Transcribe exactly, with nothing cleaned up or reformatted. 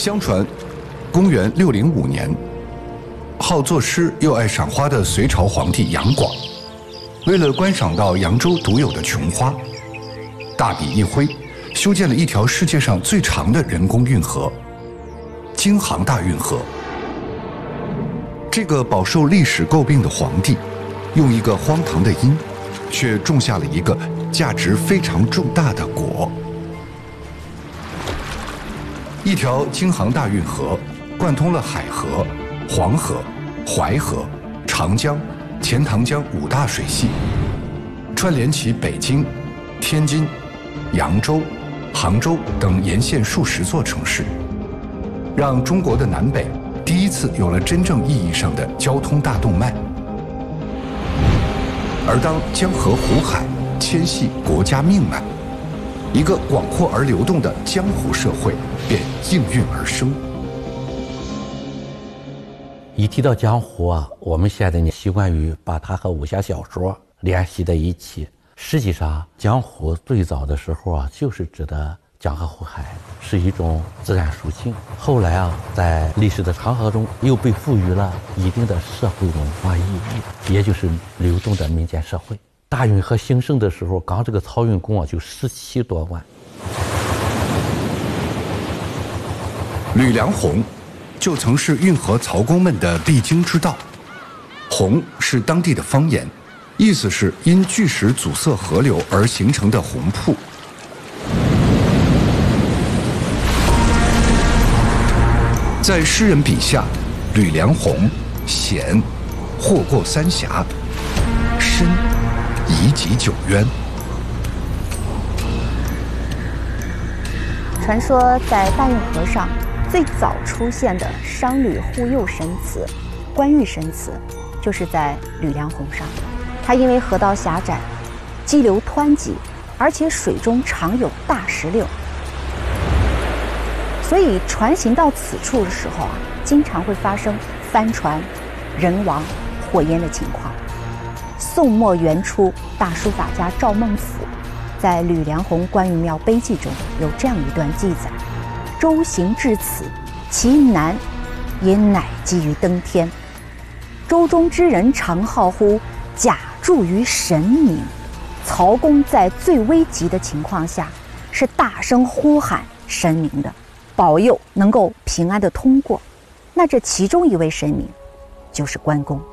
相传，公元六零五年，好作诗又爱赏花的隋朝皇帝杨广，为了观赏到扬州独有的琼花，大笔一挥，修建了一条世界上最长的人工运河——京杭大运河。这个饱受历史诟病的皇帝，用一个荒唐的因，却种下了一个价值非常重大的果。一条京杭大运河贯通了海河、黄河、淮河、长江、钱塘江五大水系，串联起北京、天津、扬州、杭州等沿线数十座城市，让中国的南北第一次有了真正意义上的交通大动脉。而当江河湖海牵系国家命脉，一个广阔而流动的江湖社会便应运而生。 一提到江湖啊，我们现在呢习惯于把它和武侠小说联系在一起。实际上，江湖最早的时候啊，就是指的江河湖海，是一种自然属性。后来啊，在历史的长河中，又被赋予了一定的社会文化意义，也就是流动的民间社会。大运河兴盛的时候，刚这个漕运工啊就十七多万。 吕良洪就曾是运河漕工们的必经之道。洪是当地的方言，意思是因巨石阻塞河流而形成的洪瀑。在诗人笔下，吕良洪险，祸过三峡，深，以己九渊。 传说在大运河上最早出现的商旅互诱神词、关羽神词，就是在吕良洪上。它因为河道狭窄，激流湍急，而且水中常有大石榴，所以船行到此处的时候啊，经常会发生翻船、人亡、火淹的情况。宋末元初，大书法家赵孟俯在《吕良洪关羽庙碑记》中有这样一段记载：舟行至此，其难也乃基于登天。舟中之人常号呼，假助于神明。曹公在最危急的情况下，是大声呼喊神明的，保佑能够平安的通过。那这其中一位神明，就是关公。